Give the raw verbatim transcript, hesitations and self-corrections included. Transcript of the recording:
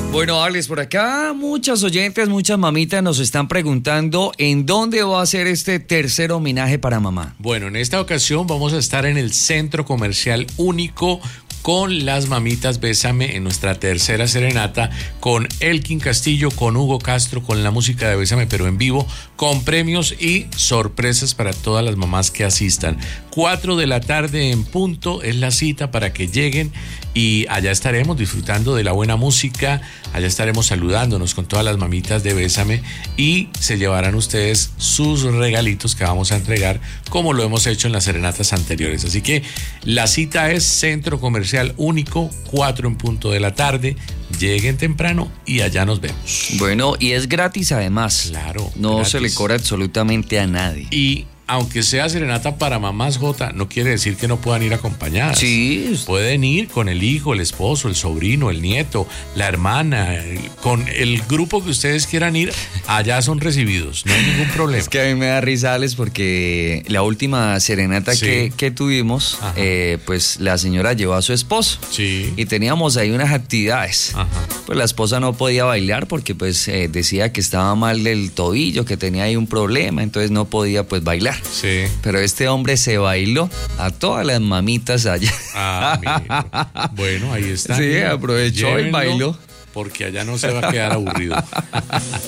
Bueno, Alex, por acá muchas oyentes, muchas mamitas nos están preguntando en dónde va a ser este tercer homenaje para mamá. Bueno, en esta ocasión vamos a estar en el Centro Comercial Único con las mamitas Bésame en nuestra tercera serenata, con Elkin Castillo, con Hugo Castro, con la música de Bésame pero en vivo, con premios y sorpresas para todas las mamás que asistan. Cuatro de la tarde en punto es la cita para que lleguen y allá estaremos disfrutando de la buena música, allá estaremos saludándonos con todas las mamitas de Bésame y se llevarán ustedes sus regalitos que vamos a entregar como lo hemos hecho en las serenatas anteriores. Así que la cita es Centro Comercial Único, cuatro en punto de la tarde. Lleguen temprano y allá nos vemos. Bueno, y es gratis además. Claro. No gratis. se le cobra absolutamente a nadie. Y aunque sea serenata para mamás, Jota, no quiere decir que no puedan ir acompañadas. Sí. Pueden ir con el hijo, el esposo, el sobrino, el nieto, la hermana, el, con el grupo que ustedes quieran ir, allá son recibidos, no hay ningún problema. Es que a mí me da risa, Alex, porque la última serenata sí. que, que tuvimos, eh, pues la señora llevó a su esposo. Sí. Y teníamos ahí unas actividades. Ajá. Pues la esposa no podía bailar porque pues eh, decía que estaba mal del tobillo, que tenía ahí un problema, entonces no podía pues bailar. Sí. Pero este hombre se bailó a todas las mamitas allá. Ah, mire. Bueno, ahí está. Sí, aprovechó y bailó. Porque allá no se va a quedar aburrido.